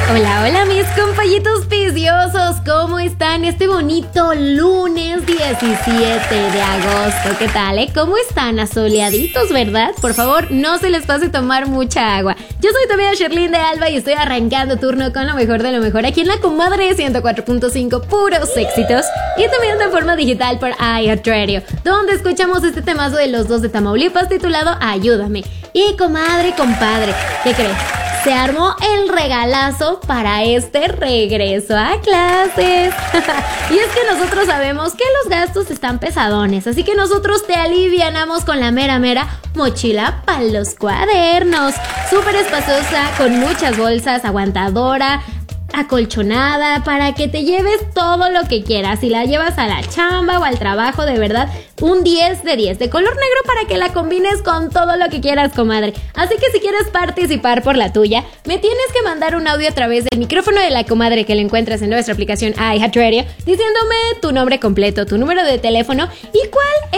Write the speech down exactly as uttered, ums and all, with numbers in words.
Hola, hola mis compañitos viciosos, ¿cómo están este bonito lunes diecisiete de agosto? ¿Qué tal, eh? ¿Cómo están? Asoleaditos, ¿verdad? Por favor, no se les pase tomar mucha agua. Yo soy tu amiga Sherlyn de Alba y estoy arrancando turno con lo mejor de lo mejor aquí en la comadre ciento cuatro punto cinco, puros éxitos, y también de forma digital por iHeartRadio, donde escuchamos este temazo de los dos de Tamaulipas titulado Ayúdame. Y comadre, compadre, ¿qué crees? Se armó el regalazo para este regreso a clases. Y es que nosotros sabemos que los gastos están pesadones, así que nosotros te alivianamos con la mera mera mochila para los cuadernos. Súper espaciosa, con muchas bolsas, aguantadora, acolchonada, para que te lleves todo lo que quieras. Si la llevas a la chamba o al trabajo, de verdad, un diez de diez, de color negro, para que la combines con todo lo que quieras, comadre. Así que si quieres participar por la tuya, me tienes que mandar un audio a través del micrófono de la comadre que lo encuentras en nuestra aplicación iHeartRadio, diciéndome tu nombre completo, tu número de teléfono y cuál